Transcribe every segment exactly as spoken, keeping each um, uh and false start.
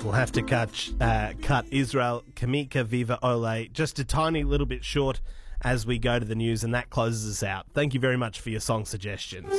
We'll have to cut, uh, cut Israel Kamika Viva Ole just a tiny little bit short as we go to the news, and that closes us out. Thank you very much for your song suggestions.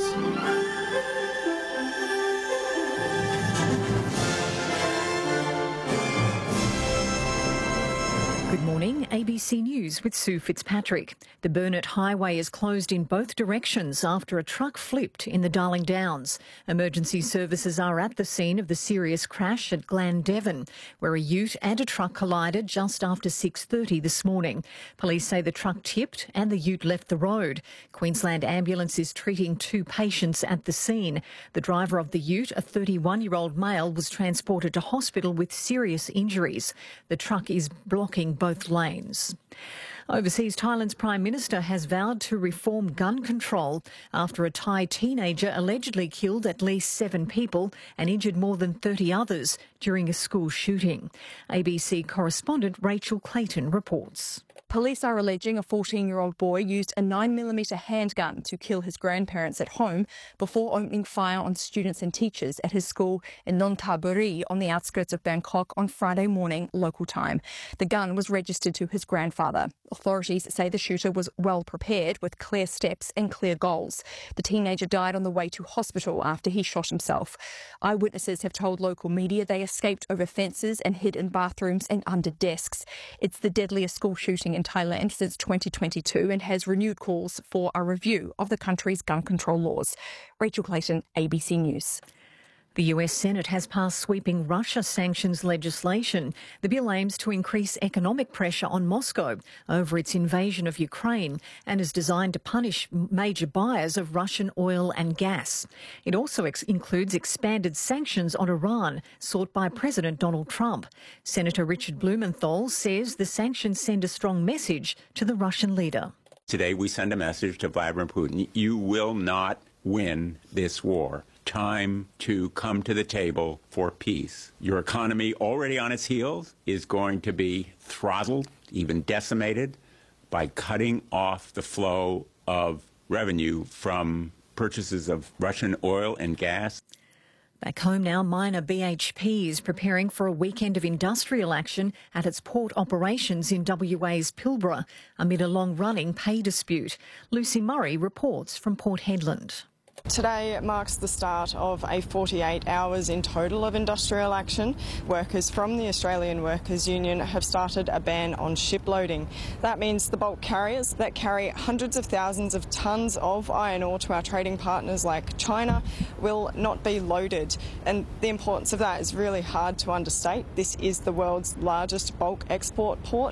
Good morning, A B C News with Sue Fitzpatrick. The Burnett Highway is closed in both directions after a truck flipped in the Darling Downs. Emergency services are at the scene of the serious crash at Glandevin, where a ute and a truck collided just after six thirty this morning. Police say the truck tipped and the ute left the road. Queensland Ambulance is treating two patients at the scene. The driver of the ute, a thirty-one-year-old male, was transported to hospital with serious injuries. The truck is blocking both lanes. Overseas, Thailand's Prime Minister has vowed to reform gun control after a Thai teenager allegedly killed at least seven people and injured more than thirty others during a school shooting. A B C correspondent Rachel Clayton reports. Police are alleging a fourteen-year-old boy used a nine millimeter handgun to kill his grandparents at home before opening fire on students and teachers at his school in Nonthaburi on the outskirts of Bangkok on Friday morning local time. The gun was registered to his grandfather. Authorities say the shooter was well prepared with clear steps and clear goals. The teenager died on the way to hospital after he shot himself. Eyewitnesses have told local media they escaped over fences and hid in bathrooms and under desks. It's the deadliest school shooting in Thailand since twenty twenty-two and has renewed calls for a review of the country's gun control laws. Rachel Clayton, A B C News. The U S Senate has passed sweeping Russia sanctions legislation. The bill aims to increase economic pressure on Moscow over its invasion of Ukraine and is designed to punish major buyers of Russian oil and gas. It also ex- includes expanded sanctions on Iran sought by President Donald Trump. Senator Richard Blumenthal says the sanctions send a strong message to the Russian leader. Today we send a message to Vladimir Putin. You will not win this war. Time to come to the table for peace. Your economy, already on its heels, is going to be throttled, even decimated, by cutting off the flow of revenue from purchases of Russian oil and gas. Back home now, miner B H P is preparing for a weekend of industrial action at its port operations in W A's Pilbara amid a long-running pay dispute. Lucy Murray reports from Port Hedland. Today marks the start of a forty-eight hours in total of industrial action. Workers from the Australian Workers Union have started a ban on shiploading. That means the bulk carriers that carry hundreds of thousands of tonnes of iron ore to our trading partners like China will not be loaded. And the importance of that is really hard to understate. This is the world's largest bulk export port.